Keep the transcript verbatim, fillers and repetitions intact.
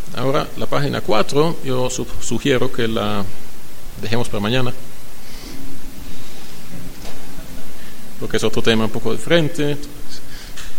Ahora, la página cuatro, yo su- sugiero que la dejemos para mañana, porque es otro tema un poco diferente.